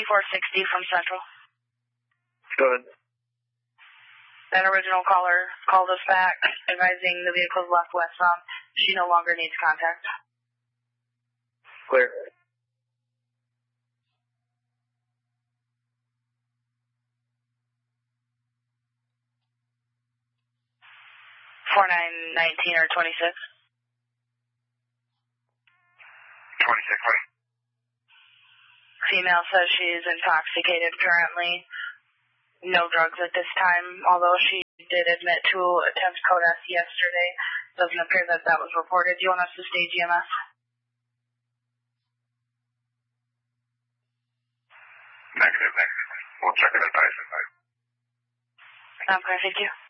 2460 from Central. Go ahead. That original caller called us back, advising the vehicle's left westbound. She no longer needs contact. Clear. 4919 or 26. 26, right? Female says she is intoxicated currently. No drugs at this time, although she did admit to attempt code S yesterday. Doesn't appear that that was reported. Do you want us to stage EMS? Negative. We'll check it at Tyson. Okay, thank you.